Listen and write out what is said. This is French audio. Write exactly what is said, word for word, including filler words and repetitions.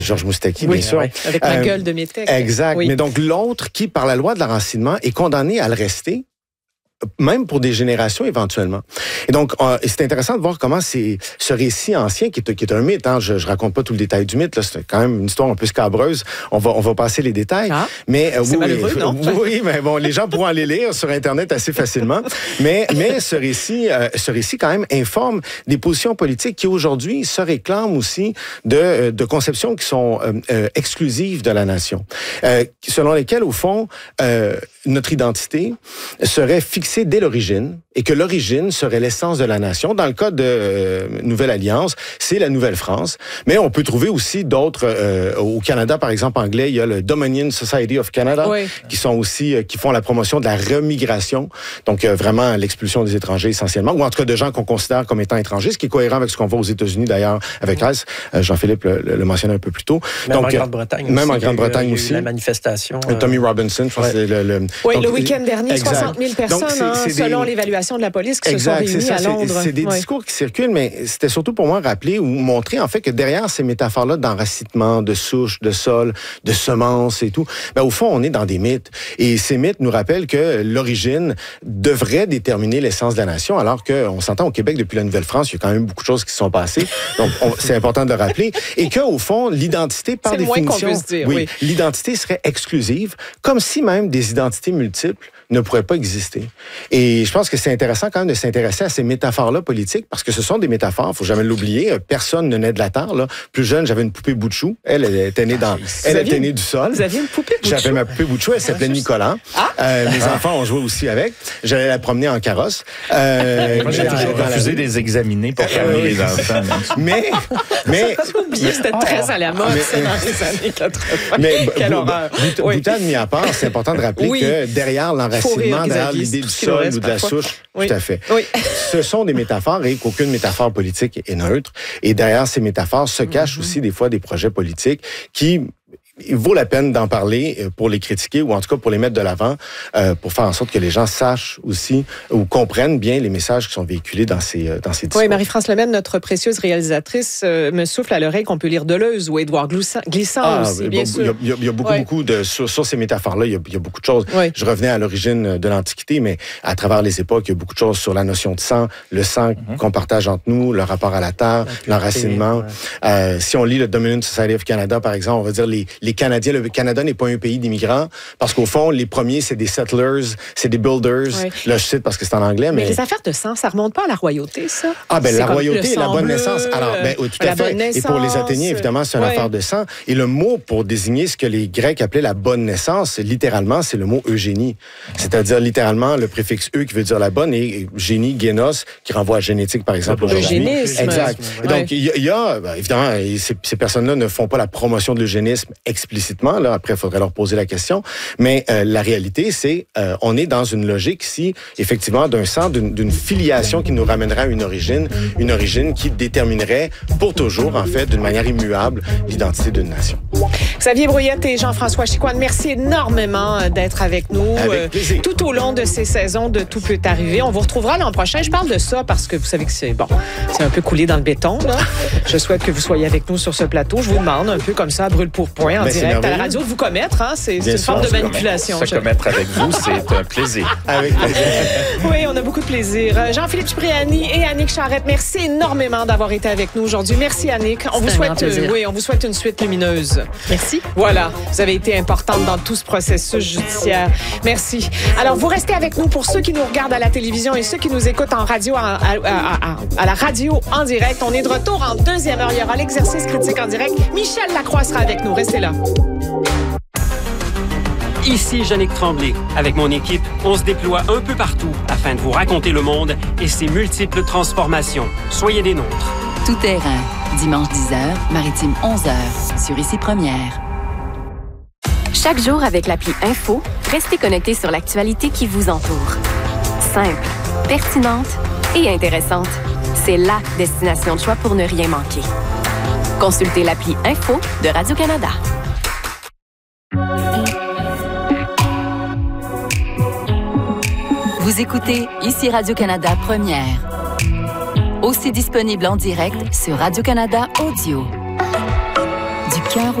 Georges Moustaki, oui, bien sûr. Oui, avec ma euh, gueule de métèque. Exact. Oui. Mais donc, l'autre qui, par la loi de l'enracinement, est condamné à le rester, même pour des générations éventuellement. Et donc, euh, c'est intéressant de voir comment c'est ce récit ancien, qui est, qui est un mythe, hein, je, je raconte pas tout le détail du mythe, là, c'est quand même une histoire un peu scabreuse, on va, on va passer les détails. Ah, mais euh, c'est oui, malheureux, non? Oui, mais bon, les gens pourront aller lire sur Internet assez facilement. mais, mais ce récit, euh, ce récit quand même informe des positions politiques qui aujourd'hui se réclament aussi de, de conceptions qui sont euh, euh, exclusives de la nation, euh, selon lesquelles, au fond, euh, notre identité serait fixée dès l'origine et que l'origine serait l'essence de la nation. Dans le cas de euh, Nouvelle Alliance, c'est la Nouvelle-France. Mais on peut trouver aussi d'autres. Euh, au Canada, par exemple, anglais, il y a le Dominion Society of Canada, oui. qui sont aussi euh, qui font la promotion de la remigration. Donc euh, vraiment l'expulsion des étrangers essentiellement, ou en tout cas de gens qu'on considère comme étant étrangers, ce qui est cohérent avec ce qu'on voit aux États-Unis d'ailleurs avec oui. Rice. Euh, Jean-Philippe le, le, le mentionnait un peu plus tôt. Même Donc, en Grande-Bretagne. Même aussi, en Grande-Bretagne aussi. La manifestation. Euh, Tommy Robinson, je pense ouais. que c'est le, le. Oui, donc, le week-end dernier, exact. soixante mille personnes, donc, c'est, c'est hein, des... selon l'évaluation de la police, qui exact, se sont réunis ça, à Londres. C'est, c'est des ouais. discours qui circulent, mais c'était surtout pour moi rappeler ou montrer en fait que derrière ces métaphores-là d'enracinement, de souche, de sol, de semences et tout, ben, au fond, on est dans des mythes. Et ces mythes nous rappellent que l'origine devrait déterminer l'essence de la nation, alors qu'on s'entend au Québec depuis la Nouvelle-France, il y a quand même beaucoup de choses qui se sont passées. Donc, on, c'est important de le rappeler. Et qu'au fond, l'identité, par c'est définition, le moins qu'on peut se dire, oui, oui. l'identité serait exclusive, comme si même des identités multiples ne pourraient pas exister. Et je pense que c'est intéressant quand même de s'intéresser à ces métaphores-là politiques, parce que ce sont des métaphores, faut jamais l'oublier. Personne ne naît de la terre, là. Plus jeune, j'avais une poupée bout de chou. Elle, elle était née dans, elle était née du sol. Vous aviez une poupée bout de chou? J'avais ma poupée bout de chou, elle s'appelait ah, Nicolas. Ah? Euh, mes ah. enfants ont joué aussi avec. J'allais la promener en carrosse. Euh, Moi, j'ai toujours refusé de les examiner pour calmer euh, les enfants. mais, mais. C'était très à la mode, mais, ça, dans les années quatre-vingt. Mais, quelle horreur. Bout, oui. Boutade mis à part, c'est important de rappeler oui. que derrière l'enracinement, derrière l'idée du sol ou de la souche, oui. tout à fait. Oui. Ce sont des métaphores et qu'aucune métaphore politique est neutre. Et derrière ces métaphores se cachent mm-hmm. aussi des fois des projets politiques qui... Il vaut la peine d'en parler pour les critiquer ou en tout cas pour les mettre de l'avant, euh, pour faire en sorte que les gens sachent aussi ou comprennent bien les messages qui sont véhiculés dans ces, dans ces discours. Oui, Marie-France Lemaitre, notre précieuse réalisatrice, euh, me souffle à l'oreille qu'on peut lire Deleuze ou Édouard Glissant ah, aussi, bien bon, sûr. Il y a, il y a beaucoup, ouais. beaucoup de... Sur, sur ces métaphores-là, il y, a, il y a beaucoup de choses. Oui. Je revenais à l'origine de l'Antiquité, mais à travers les époques, il y a beaucoup de choses sur la notion de sang, le sang mm-hmm. qu'on partage entre nous, le rapport à la terre, la l'enracinement. Ouais. Euh, si on lit le Dominion Society of Canada, par exemple, on va dire les, les Canadiens, le Canada n'est pas un pays d'immigrants, parce qu'au fond, les premiers, c'est des settlers, c'est des builders. Oui. Là, je cite parce que c'est en anglais. Mais, mais les affaires de sang, ça remonte pas à la royauté, ça? Ah, ben la royauté et la bonne bleu, naissance. Alors, ben, tout à fait. Naissance, et pour les Athéniens, évidemment, c'est une oui. affaire de sang. Et le mot pour désigner ce que les Grecs appelaient la bonne naissance, littéralement, c'est le mot eugénie. C'est-à-dire, littéralement, le préfixe « eu » qui veut dire la bonne et « génie », « génos », qui renvoie à génétique, par exemple. L'eugénisme. Exact. Et donc, il y, y a, ben, évidemment, ces, ces personnes-là ne font pas la promotion de l'eugénisme explicitement, là. Après, il faudrait leur poser la question. Mais euh, la réalité, c'est euh, on est dans une logique ici, effectivement, d'un sens, d'une, d'une filiation qui nous ramènerait à une origine, une origine qui déterminerait pour toujours, en fait, d'une manière immuable, l'identité d'une nation. Xavier Brouillette et Jean-François Chicoine, merci énormément d'être avec nous avec plaisir. Euh, tout au long de ces saisons de Tout peut arriver. On vous retrouvera l'an prochain. Je parle de ça parce que vous savez que c'est bon, c'est un peu coulé dans le béton, là. Je souhaite que vous soyez avec nous sur ce plateau. Je vous demande un peu comme ça, à brûle pour point, en ben, direct à la radio, de vous commettre. Hein? C'est, c'est une forme de manipulation. Se commettre avec vous, c'est un plaisir. Avec plaisir. Oui, on a beaucoup de plaisir. Jean-Philippe Cipriani et Annick Charrette, merci énormément d'avoir été avec nous aujourd'hui. Merci, Annick. On vous souhaite, euh, oui, on vous souhaite une suite lumineuse. Merci. Voilà. Vous avez été importante dans tout ce processus judiciaire. Merci. Alors, vous restez avec nous pour ceux qui nous regardent à la télévision et ceux qui nous écoutent en radio, à, à, à, à, à la radio en direct. On est de retour en deuxième heure. Il y aura l'exercice critique en direct. Michel Lacroix sera avec nous. Restez là. Ici Yannick Tremblay. Avec mon équipe, on se déploie un peu partout afin de vous raconter le monde et ses multiples transformations. Soyez des nôtres. Tout terrain. Dimanche dix heures, Maritime onze heures. Sur Ici Première. Chaque jour avec l'appli Info, restez connectés sur l'actualité qui vous entoure. Simple, pertinente et intéressante. C'est la destination de choix pour ne rien manquer. Consultez l'appli Info de Radio-Canada. Vous écoutez Ici Radio-Canada Première. Aussi disponible en direct sur Radio-Canada Audio. Du cœur